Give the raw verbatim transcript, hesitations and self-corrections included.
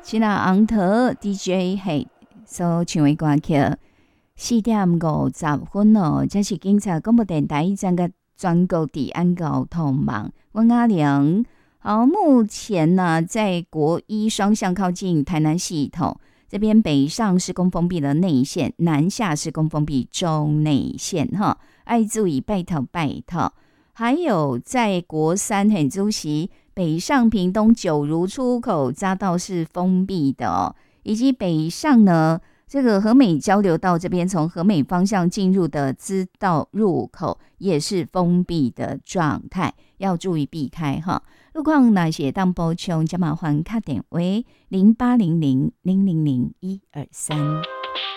是那昂特 D J 系所唱的歌曲，四點五十分哦，這是警察廣播電台整個全國治安交通網。溫阿良，好，目前呢，在國一雙向靠近台南系統，這邊北上施工封閉了內線，南下施工封閉中內線哈，愛注意拜託拜託。還有在國三很主席。北上屏東九如出口匝道是封閉的哦，以及北上呢，这个和美交流道这邊從和美方向進入的支道入口也是封閉的狀態，要注意避開哈。路況那些當補充，就麻煩打電話零八零零零零零一二三。